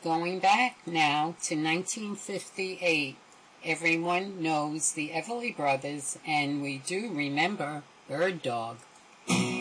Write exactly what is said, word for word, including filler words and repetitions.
Going back now to nineteen fifty-eight, everyone knows the Everly Brothers, and we do remember Bird Dog.